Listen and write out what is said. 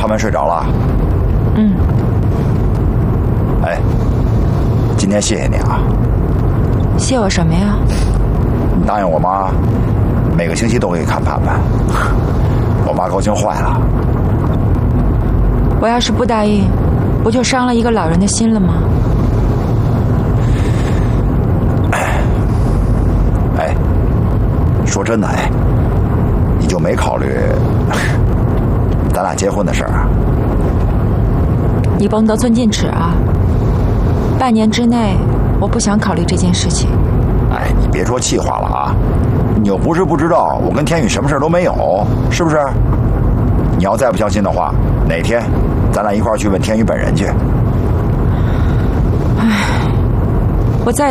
看完睡着了？ 嗯。 哎，今天谢谢你啊。 谢我什么呀？ 你答应我妈，每个星期都可以看盼盼。我妈高兴坏了。 我要是不答应，不就伤了一个老人的心了吗？ 哎，说真的，哎，你就没考虑咱俩结婚的事儿啊？ 你甭得寸进尺啊！半年之内，我不想考虑这件事情。 哎，你别说气话了啊！你又不是不知道，我跟天宇什么事都没有，是不是？你要再不相信的话，哪天咱俩一块儿去问天宇本人去。 唉，我再